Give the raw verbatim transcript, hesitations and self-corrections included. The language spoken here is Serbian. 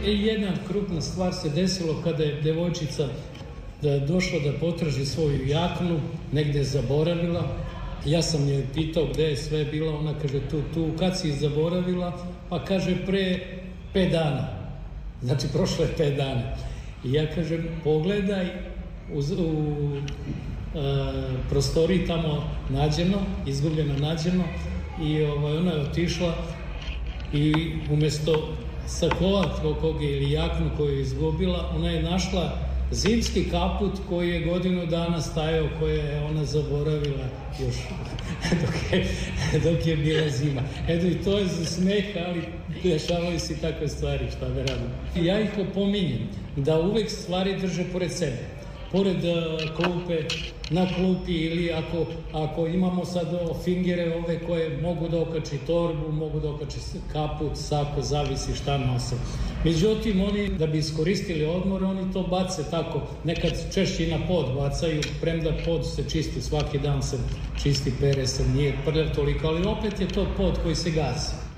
E, jedna krupna stvar se desilo kada je devojčica da došla da potraži svoju jaknu, negde je zaboravila. Ja sam je pitao gde je sve bila, ona kaže tu, tu, kad si zaboravila? Pa kaže pre pet dana. Znači prošlo je pet dana. I ja kažem pogledaj u, u e, prostoriji tamo nađeno, izgubljeno nađeno i ovaj, ona je otišla i umesto sakola kog je ili jaknu koju je izgubila, ona je našla zimski kaput koji je godinu dana stajao, koje je ona zaboravila još dok je, dok je bila zima. Eto i to je za smeh, ali dešavaju se takve stvari, šta da radim. Ja ih opominjem da uvek stvari drže pored sebe. Pored uh, klupe, na klupi ili ako, ako imamo sad fingere ove koje mogu da okači torbu, mogu da okači kaput, sako, zavisi šta nose. Međutim, oni da bi iskoristili odmor, oni to bace tako, nekad češće i na pod bacaju, premda pod se čisti, svaki dan se čisti, pere se, nije prljav toliko, ali opet je to pod koji se gasi.